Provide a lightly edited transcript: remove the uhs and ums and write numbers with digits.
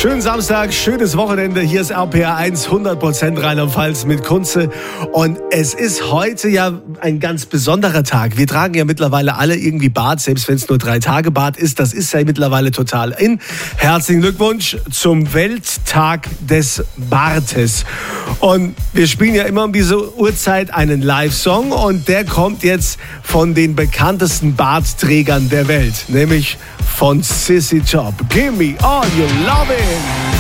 Schönen Samstag, schönes Wochenende. Hier ist RPR 1, 100% Rheinland-Pfalz mit Kunze. Und es ist heute ja ein ganz besonderer Tag. Wir tragen ja mittlerweile alle irgendwie Bart, selbst wenn es nur 3 Tage Bart ist. Das ist ja mittlerweile total in. Herzlichen Glückwunsch zum Welttag des Bartes. Und wir spielen ja immer um diese Uhrzeit einen Live-Song. Und der kommt jetzt von den bekanntesten Bartträgern der Welt, nämlich von Sissy Top. Give me all your loving.